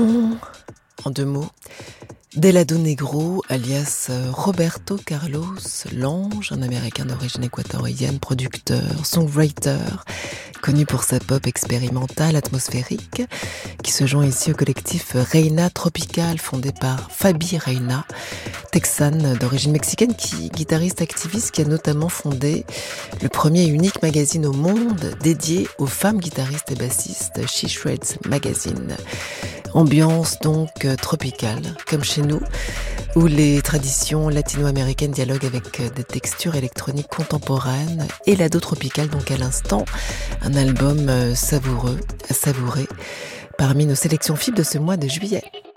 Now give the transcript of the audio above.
En deux mots, Delado Negro, alias Roberto Carlos Lange, un Américain d'origine équatorienne, producteur, songwriter, connu pour sa pop expérimentale atmosphérique, qui se joint ici au collectif Reina Tropical, fondé par Fabi Reina, texane d'origine mexicaine, guitariste activiste, qui a notamment fondé le premier et unique magazine au monde dédié aux femmes guitaristes et bassistes, She Shreds Magazine. Ambiance donc tropicale, comme chez nous, où les traditions latino-américaines dialoguent avec des textures électroniques contemporaines, et l'ado tropical donc à l'instant, un album savoureux, à savourer, parmi nos sélections FIB de ce mois de juillet.